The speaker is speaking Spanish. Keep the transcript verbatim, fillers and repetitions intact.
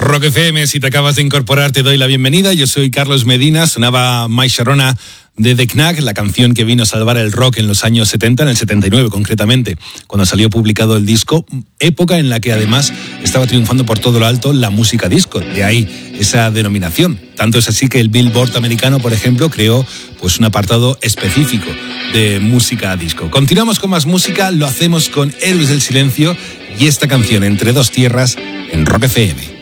Rock F M, si te acabas de incorporar, te doy la bienvenida. Yo soy Carlos Medina. Sonaba My Sharona de The Knack, la canción que vino a salvar el rock en los años setenta, en el setenta y nueve concretamente, cuando salió publicado el disco, época en la que además estaba triunfando por todo lo alto la música disco, de ahí esa denominación. Tanto es así que el Billboard americano, por ejemplo, creó pues un apartado específico de música disco. Continuamos con más música, lo hacemos con Héroes del Silencio y esta canción, Entre dos tierras, en Rock F M.